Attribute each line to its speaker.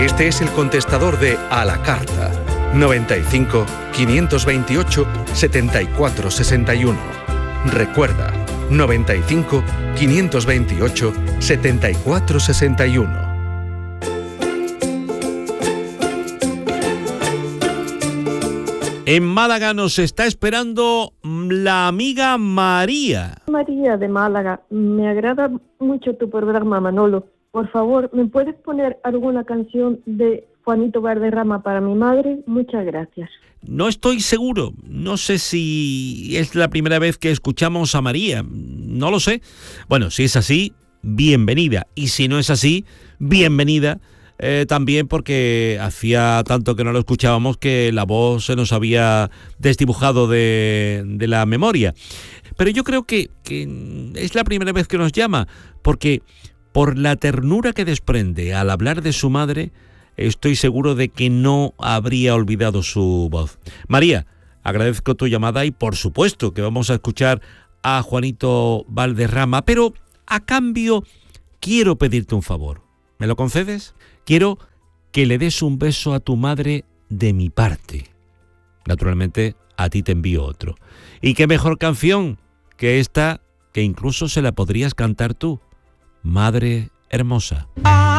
Speaker 1: Este es el contestador de A la Carta. 95 528 74 61. Recuerda, 95 528 74 61.
Speaker 2: En Málaga nos está esperando la amiga María.
Speaker 3: María de Málaga, me agrada mucho tu programa, Manolo. Por favor, ¿me puedes poner alguna canción de Juanito Valderrama para mi madre? Muchas gracias.
Speaker 2: No estoy seguro, no sé si es la primera vez que escuchamos a María, no lo sé. Bueno, si es así, bienvenida, y si no es así, bienvenida. También porque hacía tanto que no lo escuchábamos que la voz se nos había desdibujado de la memoria. Pero yo creo que es la primera vez que nos llama, porque por la ternura que desprende al hablar de su madre, estoy seguro de que no habría olvidado su voz. María, agradezco tu llamada y por supuesto que vamos a escuchar a Juanito Valderrama, pero a cambio quiero pedirte un favor. ¿Me lo concedes? Quiero que le des un beso a tu madre de mi parte. Naturalmente, a ti te envío otro. Y qué mejor canción que esta, que incluso se la podrías cantar tú. Madre hermosa.